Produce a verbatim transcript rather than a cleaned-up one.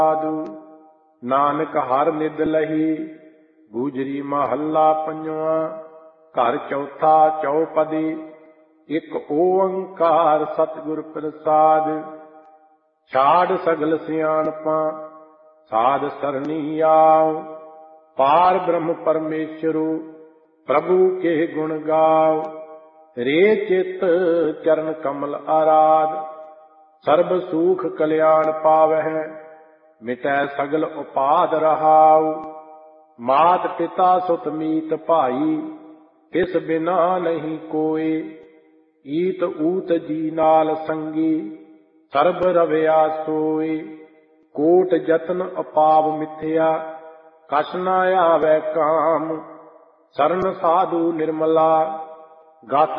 ਸਾਧੂ। ਨਾਨਕ ਹਰ ਨਿਦ ਲਹੀ ਗੂਜਰੀ ਮਹੱਲਾ ਪੰਜਵਾਂ। ਘਰ ਚੌਥਾ ਚੌਪਦੀ ਇੱਕ ਓੰਕਾਰ ਸਤਿਗੁਰ ਪ੍ਰਸਾਦ। ਛਾੜ ਸਗਲ ਸਿਆਣਪਾਂ ਸਾਧ ਸਰਣੀ ਆਓ। ਪਾਰ ਬ੍ਰਹਮ ਪਰਮੇਸ਼ਰੁ ਪ੍ਰਭੂ ਕੇ ਗੁਣ ਗਾਓ। ਰੇ ਚਿਤ ਚਰਨ ਕਮਲ ਆਰਾਧ ਸਰਬ ਸੂਖ ਕਲਿਆਣ ਪਾਵਹਿ। ਮਿਟੈ ਸਗਲ ਉਪਾਧ ਰਹਾਉ। ਮਾਤ ਪਿਤਾ ਸੁਤ ਮੀਤ ਭਾਈ ਤਿਸ ਬਿਨਾ ਨਹੀਂ ਕੋਇ। ਈਤ ਊਤ ਜੀ ਨਾਲ ਸੰਗੀ ਸਰਬ ਰਵਿਆ ਸੋਇ। ਕੋਟ ਜਤਨ ਅਪਾਵ ਮਿਥਿਆ ਕਛ ਨ ਆਵੈ ਕਾਮ। ਸਰਨ ਸਾਧੂ ਨਿਰਮਲਾ ਗਤ